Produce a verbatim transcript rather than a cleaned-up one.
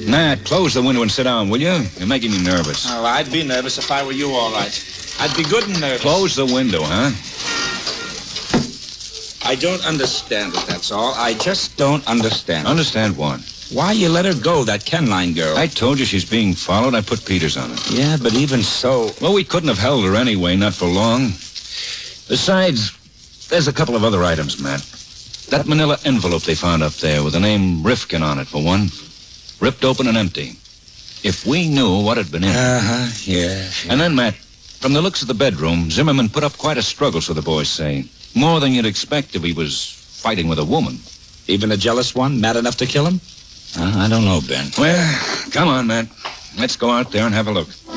Matt, close the window and sit down, will you? You're making me nervous. Oh, I'd be nervous if I were you, all right. I'd be good and nervous. Close the window, huh? I don't understand it, that's all. I just don't understand. Understand what? Why you let her go, that Kenline girl? I told you she's being followed. I put Peters on her. Yeah, but even so... Well, we couldn't have held her anyway, not for long. Besides, there's a couple of other items, Matt. That manila envelope they found up there with the name Rifkin on it, for one. Ripped open and empty. If we knew what had been in it. Uh-huh, yeah, yeah. And then, Matt, from the looks of the bedroom, Zimmerman put up quite a struggle, so the boys say. More than you'd expect if he was fighting with a woman. Even a jealous one, mad enough to kill him? Uh, I don't know, Ben. Well, come on, Matt. Let's go out there and have a look.